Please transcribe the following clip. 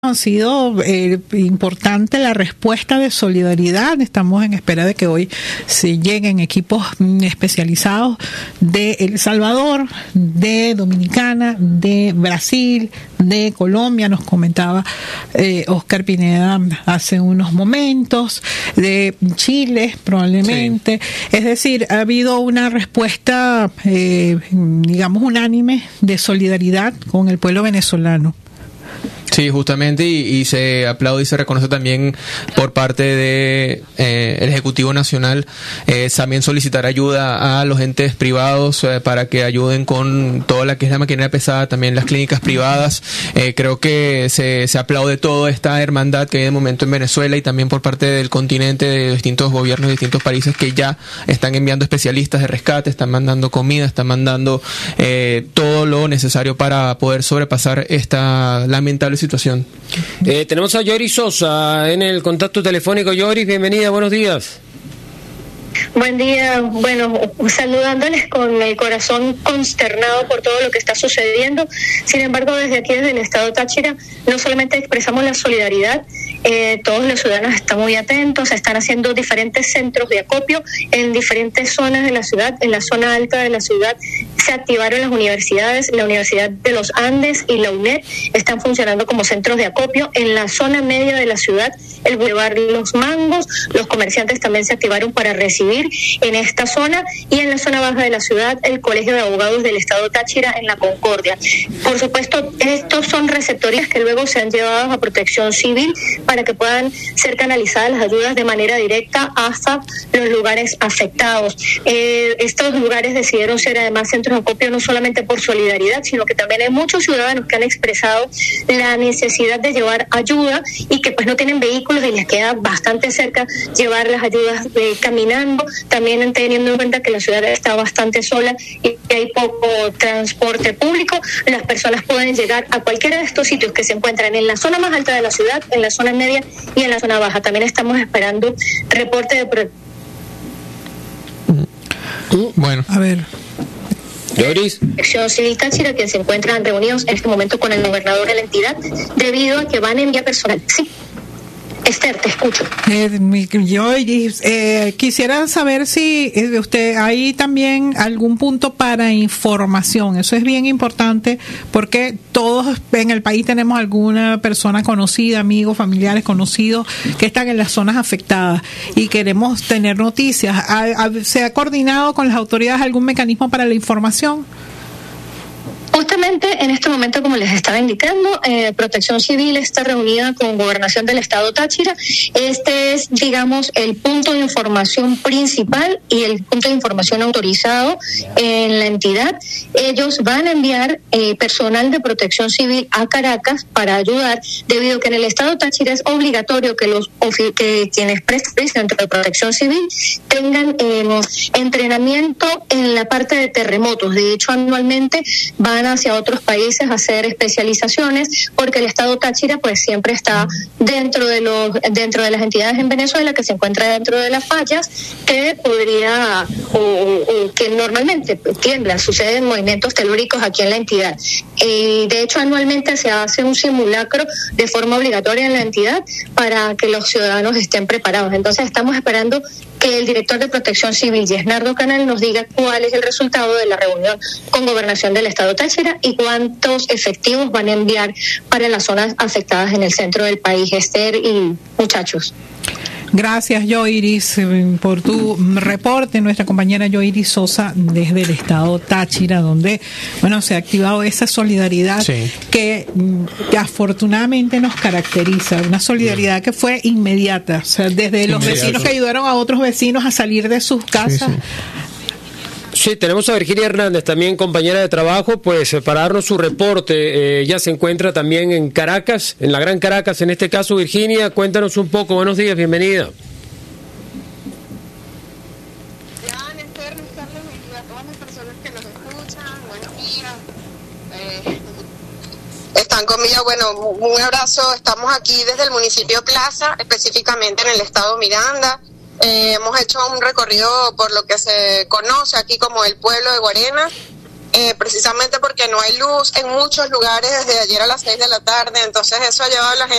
Ha sido importante la respuesta de solidaridad. Estamos en espera de que hoy se lleguen equipos especializados de El Salvador, de Dominicana, de Brasil, de Colombia, nos comentaba Oscar Pineda hace unos momentos, de Chile probablemente. Sí. Es decir, ha habido una respuesta, digamos, unánime de solidaridad con el pueblo venezolano. Sí, justamente, y se aplaude y se reconoce también por parte de el Ejecutivo Nacional también solicitar ayuda a los entes privados para que ayuden con toda la que es la maquinaria pesada, también las clínicas privadas. Creo que se aplaude toda esta hermandad que hay de momento en Venezuela y también por parte del continente, de distintos gobiernos de distintos países que ya están enviando especialistas de rescate, están mandando comida, están mandando todo lo necesario para poder sobrepasar esta lamentable situación. Tenemos a Yoris Sosa en el contacto telefónico. Yoris, bienvenida, buenos días. Buen día, bueno, saludándoles con el corazón consternado por todo lo que está sucediendo. Sin embargo, desde aquí, desde el estado Táchira, no solamente expresamos la solidaridad, todos los ciudadanos están muy atentos, se están haciendo diferentes centros de acopio en diferentes zonas de la ciudad. En la zona alta de la ciudad se activaron las universidades, la Universidad de los Andes y la UNED están funcionando como centros de acopio. En la zona media de la ciudad, el Boulevard Los Mangos, los comerciantes también se activaron para recibir en esta zona, y en la zona baja de la ciudad, el Colegio de Abogados del Estado Táchira en la Concordia. Por supuesto, estos son receptorías que luego se han llevado a Protección Civil para que puedan ser canalizadas las ayudas de manera directa hasta los lugares afectados. Estos lugares decidieron ser además centros de acopio no solamente por solidaridad, sino que también hay muchos ciudadanos que han expresado la necesidad de llevar ayuda y que pues no tienen vehículos y les queda bastante cerca llevar las ayudas caminando, también teniendo en cuenta que la ciudad está bastante sola y que hay poco transporte público. Las personas pueden llegar a cualquiera de estos sitios que se encuentran en la zona más alta de la ciudad, en la zona media y en la zona baja. También estamos esperando reporte de Bueno, a ver. Yoris. Protección Civil Táchira, quien se encuentran reunidos en este momento con el gobernador de la entidad, debido a que van a enviar personal. Sí. Esther, te escucho. Yo quisiera saber si usted hay también algún punto para información. Eso es bien importante porque todos en el país tenemos alguna persona conocida, amigos, familiares conocidos que están en las zonas afectadas y queremos tener noticias. ¿Se ha coordinado con las autoridades algún mecanismo para la información? Justamente en este momento, como les estaba indicando, Protección Civil está reunida con Gobernación del Estado Táchira. Este es, digamos, el punto de información principal y el punto de información autorizado en la entidad. Ellos van a enviar personal de Protección Civil a Caracas para ayudar, debido a que en el Estado Táchira es obligatorio que quienes prestan dentro de Protección Civil tengan entrenamiento en la parte de terremotos. De hecho, anualmente van hacia otros países a hacer especializaciones, porque el Estado Táchira pues siempre está dentro de las entidades en Venezuela que se encuentra dentro de las fallas que podría o que normalmente tiemblan, suceden movimientos telúricos aquí en la entidad. De hecho, anualmente se hace un simulacro de forma obligatoria en la entidad para que los ciudadanos estén preparados. Entonces estamos esperando que el director de Protección Civil, Yesnardo Canal, nos diga cuál es el resultado de la reunión con Gobernación del Estado Táchira y cuántos efectivos van a enviar para las zonas afectadas en el centro del país. Esther y muchachos. Gracias, Yoris, por tu reporte. Nuestra compañera Yoris Sosa desde el estado Táchira, donde se ha activado esa solidaridad que afortunadamente nos caracteriza, una solidaridad que fue inmediata, o sea, desde los vecinos que ayudaron a otros vecinos a salir de sus casas. Sí, tenemos a Virginia Hernández, también compañera de trabajo, pues para darnos su reporte. Ella se encuentra también en Caracas, en la Gran Caracas en este caso. Virginia, cuéntanos un poco. Buenos días, bienvenida. Esther, Carlos, y a todas las personas que nos escuchan, buenos días. Están conmigo, un abrazo. Estamos aquí desde el municipio Plaza, específicamente en el estado Miranda. Hemos hecho un recorrido por lo que se conoce aquí como el pueblo de Guarenas. precisamente porque no hay luz en muchos lugares desde ayer a las 6 de la tarde, entonces eso ha llevado a la gente